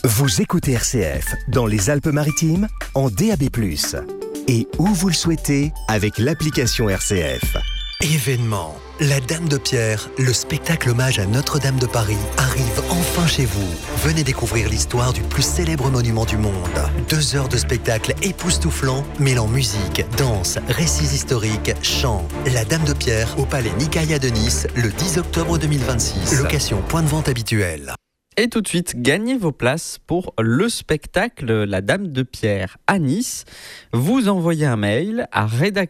Vous écoutez RCF dans les Alpes-Maritimes en DAB+. Et où vous le souhaitez avec l'application RCF. Événement. La Dame de Pierre, le spectacle hommage à Notre-Dame de Paris, arrive enfin chez vous. Venez découvrir l'histoire du plus célèbre monument du monde. 2 heures de spectacle époustouflant, mêlant musique, danse, récits historiques, chants. La Dame de Pierre au Palais Nicaïa de Nice, le 10 octobre 2026. Location point de vente habituelle. Et tout de suite, gagnez vos places pour le spectacle La Dame de Pierre à Nice. Vous envoyez un mail à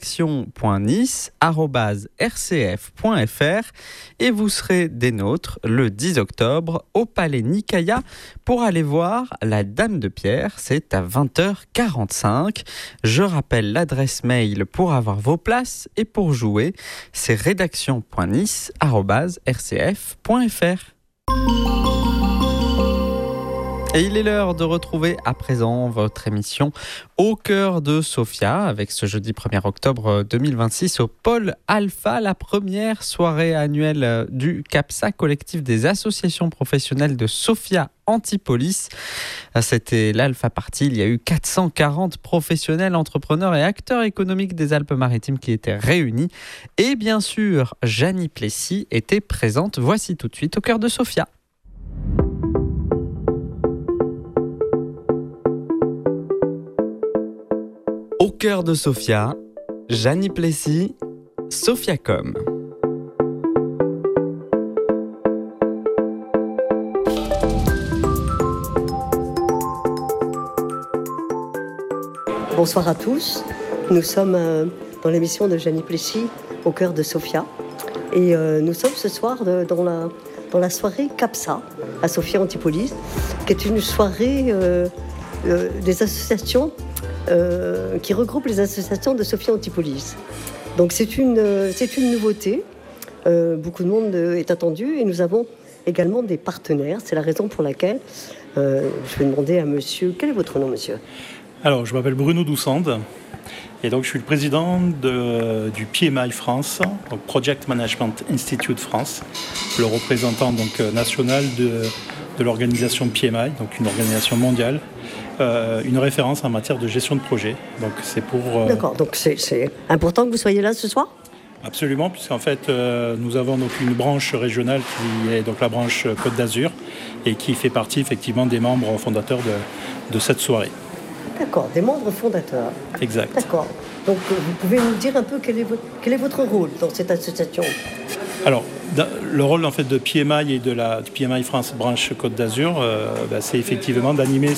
rédaction.nice@rcf.fr et vous serez des nôtres le 10 octobre au Palais Nicaïa pour aller voir La Dame de Pierre. C'est à 20h45. Je rappelle l'adresse mail pour avoir vos places et pour jouer, c'est rédaction.nice@rcf.fr. Et il est l'heure de retrouver à présent votre émission Au cœur de Sophia avec ce jeudi 1er octobre 2026 au Pôle Alpha, la première soirée annuelle du CAPSA, collectif des associations professionnelles de Sophia Antipolis. C'était l'Alpha Party. Il y a eu 440 professionnels, entrepreneurs et acteurs économiques des Alpes-Maritimes qui étaient réunis. Et bien sûr, Janie Plessis était présente. Voici tout de suite Au cœur de Sophia. Au cœur de Sophia, Janie Plessis, Sophiacom. Bonsoir à tous. Nous sommes dans l'émission de Janie Plessis, Au cœur de Sophia. Et nous sommes ce soir dans la soirée CAPSA à Sophia Antipolis, qui est une soirée des associations qui regroupe les associations de Sophia Antipolis. Donc c'est une nouveauté. Beaucoup de monde est attendu et nous avons également des partenaires. C'est la raison pour laquelle je vais demander à monsieur... Quel est votre nom, monsieur ? Alors, je m'appelle Bruno Doussande et donc je suis le président du PMI France, donc Project Management Institute France, le représentant donc national de l'organisation PMI, donc une organisation mondiale, une référence en matière de gestion de projet. Donc c'est pour. D'accord. Donc c'est important que vous soyez là ce soir ? Absolument, puisqu'en fait nous avons donc une branche régionale qui est donc la branche Côte d'Azur et qui fait partie effectivement des membres fondateurs de cette soirée. D'accord, des membres fondateurs. Exact. D'accord. Donc vous pouvez nous dire un peu quel est votre rôle dans cette association ? Alors, le rôle en fait de PMI et de la PMI France branche Côte d'Azur, c'est effectivement d'animer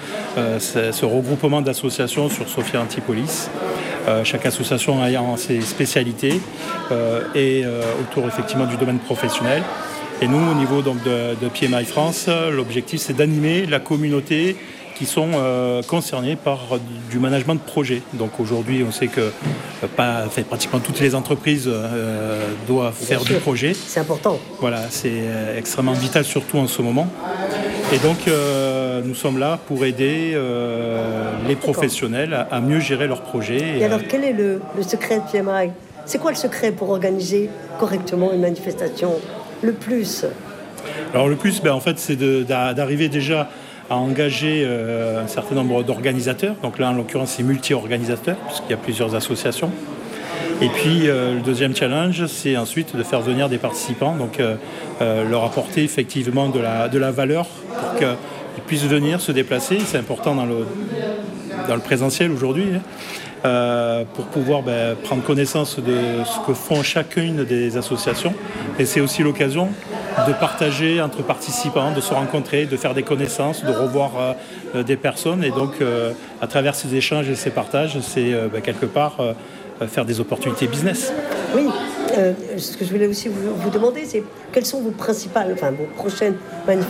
ce regroupement d'associations sur Sophia Antipolis. Chaque association ayant ses spécialités et autour effectivement du domaine professionnel. Et nous, au niveau donc de PMI France, l'objectif c'est d'animer la communauté qui sont concernés par du management de projet. Donc aujourd'hui, on sait que pratiquement toutes les entreprises doivent faire du projet. C'est important. Voilà, c'est extrêmement vital, surtout en ce moment. Et donc, nous sommes là pour aider les professionnels à mieux gérer leurs projets. Et alors, quel est le secret de PMI ? C'est quoi le secret pour organiser correctement une manifestation ? Le plus ? Alors le plus, en fait, c'est d'arriver déjà à engager un certain nombre d'organisateurs. Donc là, en l'occurrence, c'est multi-organisateurs, puisqu'il y a plusieurs associations. Et puis, le deuxième challenge, c'est ensuite de faire venir des participants, donc leur apporter effectivement de la valeur pour qu'ils puissent venir se déplacer. C'est important dans le présentiel aujourd'hui, pour pouvoir prendre connaissance de ce que font chacune des associations. Et c'est aussi l'occasion de partager entre participants, de se rencontrer, de faire des connaissances, de revoir des personnes. Et donc, à travers ces échanges et ces partages, c'est quelque part faire des opportunités business. Oui, ce que je voulais aussi vous demander, c'est quelles sont vos prochaines manifestations ?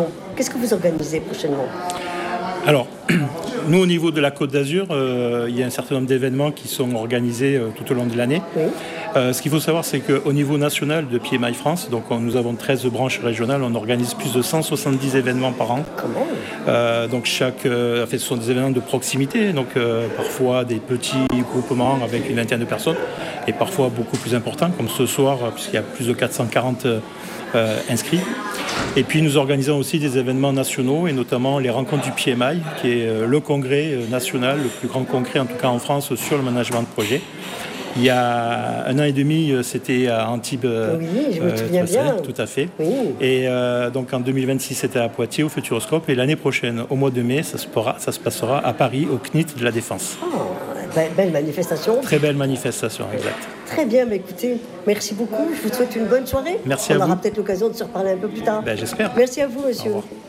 Qu'est-ce que vous organisez prochainement ? Alors, nous, au niveau de la Côte d'Azur, il y a un certain nombre d'événements qui sont organisés tout au long de l'année. Oui. Ce qu'il faut savoir, c'est qu'au niveau national de PMI France, donc nous avons 13 branches régionales, on organise plus de 170 événements par an. Comment ? Donc ce sont des événements de proximité, donc parfois des petits groupements avec une vingtaine de personnes, et parfois beaucoup plus importants, comme ce soir, puisqu'il y a plus de 440 inscrits. Et puis nous organisons aussi des événements nationaux et notamment les rencontres du PMI, qui est le congrès national, le plus grand congrès en tout cas en France sur le management de projet. Il y a 1 an et demi, c'était à Antibes. Oui, je me souviens bien. Tout à fait. Oui. Et donc en 2026, c'était à Poitiers, au Futuroscope. Et l'année prochaine, au mois de mai, ça se passera à Paris, au CNIT de la Défense. Belle manifestation. Très belle manifestation, exact. Très bien, mais écoutez, merci beaucoup. Je vous souhaite une bonne soirée. Merci à vous. On aura peut-être l'occasion de se reparler un peu plus tard. J'espère. Merci à vous, monsieur. Au revoir.